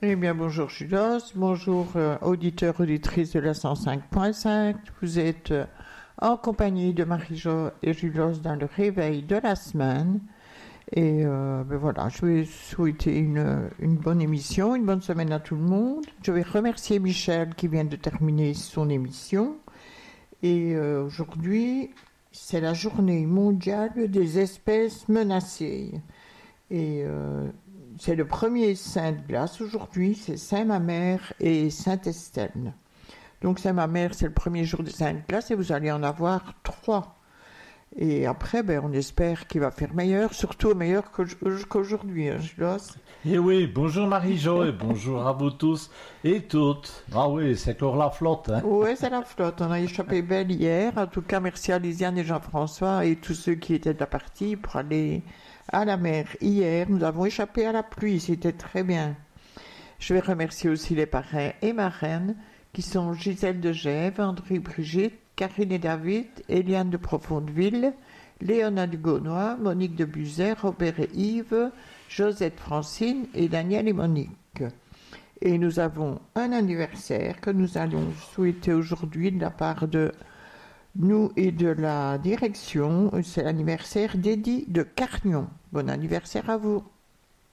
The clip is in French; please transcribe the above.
Eh bien, bonjour Julos, bonjour auditeurs, auditrices de la 105.5. Vous êtes en compagnie de Marie-Jo et Julos dans le réveil de la semaine. Et voilà, je vais souhaiter une bonne émission, une bonne semaine à tout le monde. Je vais remercier Michel qui vient de terminer son émission. Et aujourd'hui, c'est la journée mondiale des espèces menacées. Et c'est le premier saint de glace aujourd'hui, c'est Saint-Mamère et Saint-Estelle. Donc Saint-Mamère, c'est le premier jour des saints de glace et vous allez en avoir 3. Et après, on espère qu'il va faire meilleur, surtout meilleur qu'aujourd'hui, hein, Julos. Et oui, bonjour Marie-Jo et bonjour à vous tous et toutes. Ah oui, c'est encore la flotte. Hein. Oui, c'est la flotte. On a échappé belle hier. En tout cas, merci à Lisiane et Jean-François et tous ceux qui étaient de la partie pour aller à la mer. Hier, nous avons échappé à la pluie. C'était très bien. Je vais remercier aussi les parrains et marraines qui sont Gisèle de Gève, André Brigitte, Karine et David, Eliane de Profondeville, Léona du Gaunois, Monique de Buzet, Robert et Yves, Josette Francine et Daniel et Monique. Et nous avons un anniversaire que nous allons souhaiter aujourd'hui de la part de nous et de la direction. C'est l'anniversaire d'Eddie de Carnion. Bon anniversaire à vous.